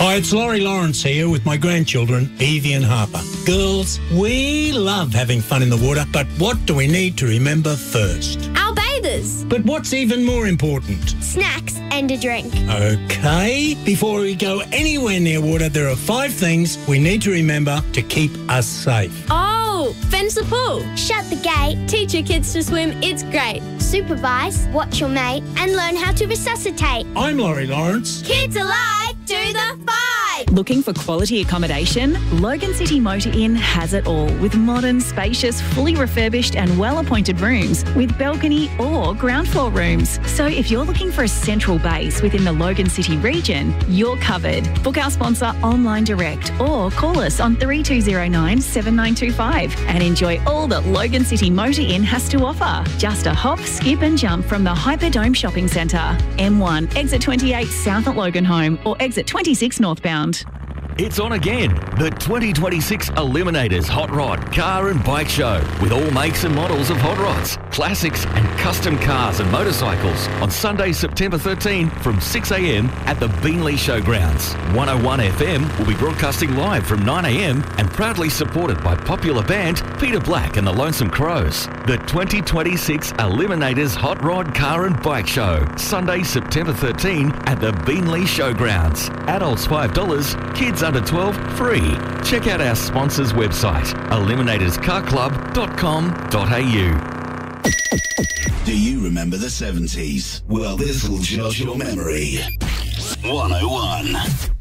Hi, it's Laurie Lawrence here with my grandchildren, Evie and Harper. Girls, we love having fun in the water, but what do we need to remember first? Our bathers. But what's even more important? Snacks and a drink. Okay, before we go anywhere near water, there are 5 things we need to remember to keep us safe. Oh, fence the pool. Shut the gate. Teach your kids to swim. It's great. Supervise, watch your mate, and learn how to resuscitate. I'm Laurie Lawrence. Kids alive, do the 5. Looking for quality accommodation? Logan City Motor Inn has it all with modern, spacious, fully refurbished and well-appointed rooms with balcony or ground floor rooms. So if you're looking for a central base within the Logan City region, you're covered. Book our sponsor online direct or call us on 3209 7925 and enjoy all that Logan City Motor Inn has to offer. Just a hop, skip and jump from the Hyperdome Shopping Centre. M1, exit 28 south at Loganholme or exit 26 northbound. It's on again, the 2026 Eliminators Hot Rod Car and Bike Show with all makes and models of hot rods, classics and custom cars and motorcycles on Sunday, September 13 from 6 a.m. at the Beanley Showgrounds. 101 FM will be broadcasting live from 9 a.m. and proudly supported by popular band Peter Black and the Lonesome Crows. The 2026 Eliminators Hot Rod Car and Bike Show, Sunday, September 13 at the Beanley Showgrounds. Adults $5, kids under 12 free. Check out our sponsors' website, eliminatorscarclub.com.au. Do you remember the 70s? Well, this will jog your memory. 101.